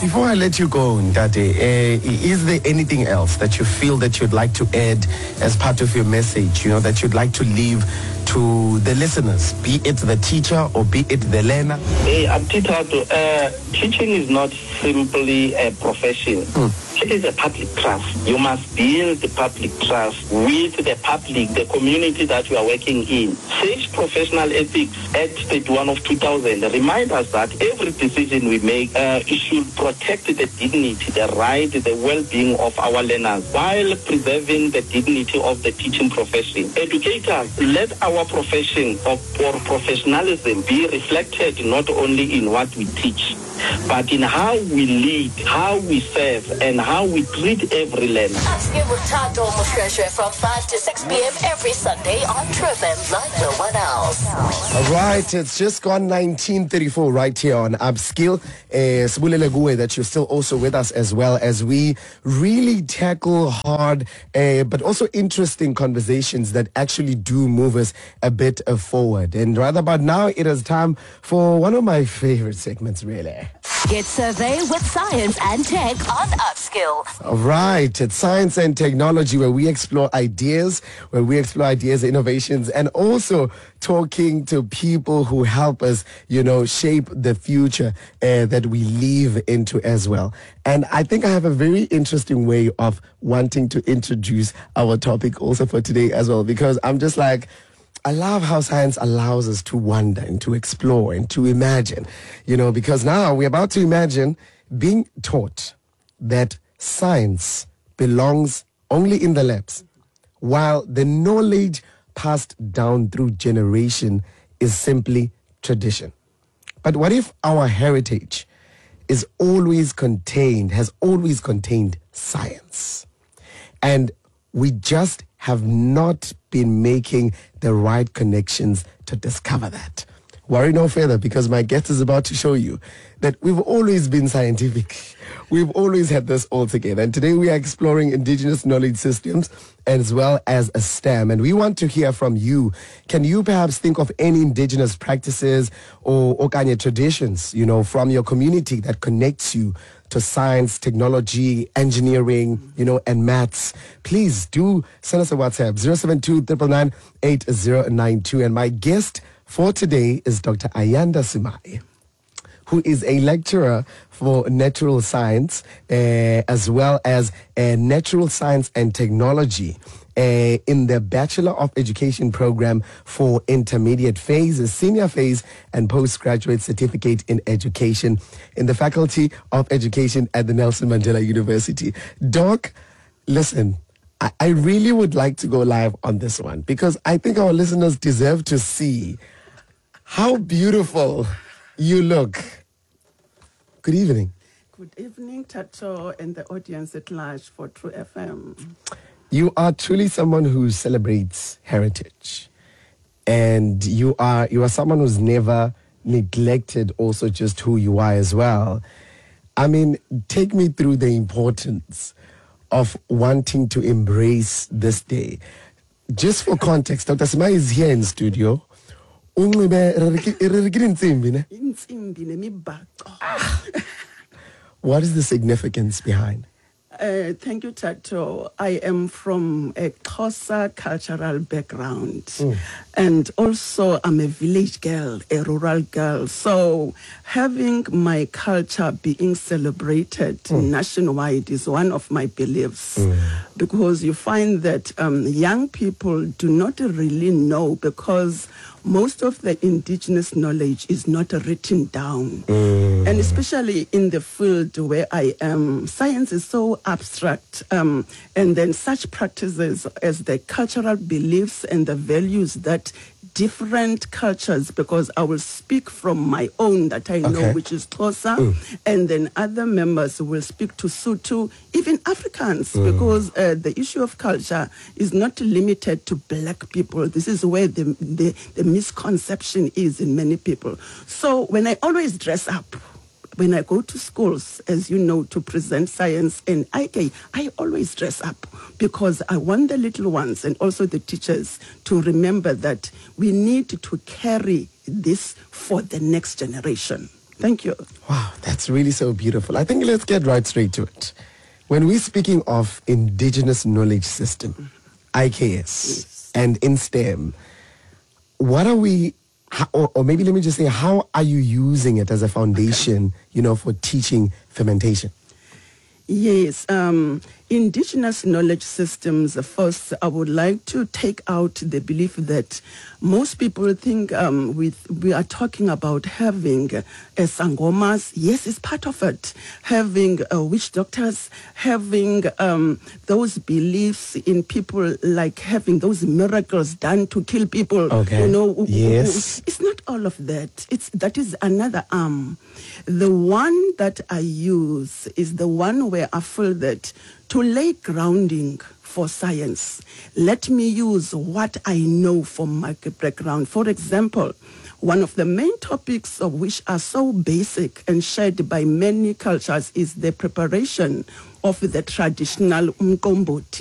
Before I let you go, Ndade, uh, is there anything else that you feel that you'd like to add as part of your message, you know, that you'd like to leave to the listeners, be it the teacher or be it the learner? Hey, Abtitato, uh, teaching is not simply a profession. Mm. It is a public trust. You must build the public trust with the public, the community that you are working in. Sage Professional Ethics Act thirty-one of two thousand remind us that every decision we make uh, should protect the dignity, the right, the well-being of our learners while preserving the dignity of the teaching profession. Educators, let our profession of or professionalism be reflected not only in what we teach, but in how we lead, how we serve, and how we treat every learner. Upskill with Tato Mushweshwe from five to six p.m. every Sunday on True F M, like no one else. All right, it's just gone nineteen thirty-four right here on Upskill. Uh, Sibulele Guwe, that you're still also with us as well as we really tackle hard uh, but also interesting conversations that actually do move us a bit uh, forward. And right about now, it is time for one of my favorite segments, really. Get survey with science and tech on Upskill. All right, it's Science and Technology, where we explore ideas, where we explore ideas, innovations, and also talking to people who help us, you know, shape the future uh, that we live into as well. And I think I have a very interesting way of wanting to introduce our topic also for today as well, because I'm just like, I love how science allows us to wonder and to explore and to imagine, you know, because now we're about to imagine being taught that science belongs only in the labs, while the knowledge passed down through generation is simply tradition. But what if our heritage is always contained, has always contained science, and we just have not been making the right connections to discover that? Worry no further, because my guest is about to show you that we've always been scientific. We've always had this all together. And today we are exploring indigenous knowledge systems as well as a STEM. And we want to hear from you. Can you perhaps think of any indigenous practices or, or kind of traditions, you know, from your community that connects you to science, technology, engineering, you know, and maths? Please do send us a WhatsApp, zero seven two nine nine nine eight zero nine two. And my guest for today is Doctor Ayanda Simai, who is a lecturer for natural science uh, as well as uh, natural science and technology uh, in the Bachelor of Education program for intermediate phase, senior phase, and postgraduate certificate in education in the Faculty of Education at the Nelson Mandela University. Doc, listen, I, I really would like to go live on this one, because I think our listeners deserve to see how beautiful you look. Good evening. Good evening, Tato, and the audience at large for True F M. You are truly someone who celebrates heritage, and you are you are someone who's never neglected also just who you are as well. I mean, take me through the importance of wanting to embrace this day. Just for context, Doctor Simai is here in studio. What is the significance behind? Uh, thank you, Tato. I am from a Xhosa cultural background. Mm. And also I'm a village girl, a rural girl. So having my culture being celebrated mm. nationwide is one of my beliefs. Mm. Because you find that um, young people do not really know, because most of the indigenous knowledge is not written down. Mm. And especially in the field where I am, science is so abstract. Um, and then such practices as the cultural beliefs and the values that different cultures, because I will speak from my own that I know, okay. which is Xhosa, mm. and then other members will speak to Sotho, even Africans, mm. because uh, the issue of culture is not limited to black people. This is where the, the, the misconception is in many people. So when I always dress up, when I go to schools, as you know, to present science and I K, I always dress up, because I want the little ones and also the teachers to remember that we need to carry this for the next generation. Thank you. Wow, that's really so beautiful. I think let's get right straight to it. When we're speaking of Indigenous Knowledge System, I K S, yes. and in STEM, what are we, or, or maybe let me just say, how are you using it as a foundation, okay. you know, for teaching fermentation? Yes, um, Indigenous knowledge systems, first, I would like to take out the belief that most people think um, with, we are talking about having uh, sangomas. Yes, it's part of it. Having uh, witch doctors, having um, those beliefs in people, like having those miracles done to kill people. Okay. You know, yes. It's not all of that. It's, that is another arm. The one that I use is the one where I feel that to lay grounding for science, let me use what I know from my background. For example, one of the main topics of which are so basic and shared by many cultures is the preparation of the traditional umqombothi.